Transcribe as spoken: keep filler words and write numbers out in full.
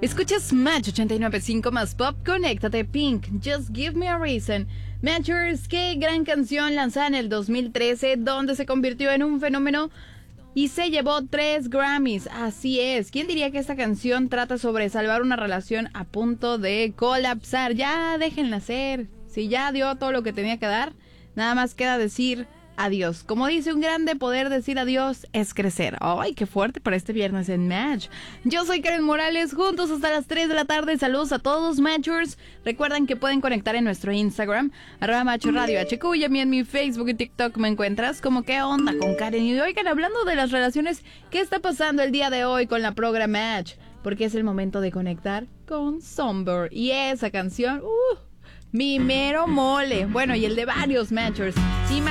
Escuchas Match ochenta y nueve punto cinco más Pop, conéctate, Pink, Just Give Me a Reason. Matchers, qué gran canción lanzada en el dos mil trece, donde se convirtió en un fenómeno y se llevó tres Grammys. Así es, ¿quién diría que esta canción trata sobre salvar una relación a punto de colapsar? Ya déjenla ser, si ya dio todo lo que tenía que dar, nada más queda decir adiós. Como dice un grande, poder decir adiós es crecer. ¡Ay, qué fuerte para este viernes en Match! Yo soy Karen Morales, juntos hasta las tres de la tarde. Saludos a todos, Matchers. Recuerden que pueden conectar en nuestro Instagram, arroba Macho Radio H Q, y a mí en mi Facebook y TikTok me encuentras como ¿Qué onda con Karen? Y oigan, hablando de las relaciones, ¿qué está pasando el día de hoy con la programa Match? Porque es el momento de conectar con Somber. Y esa canción, uh, mi mero mole. Bueno, y el de varios Matchers. Sí,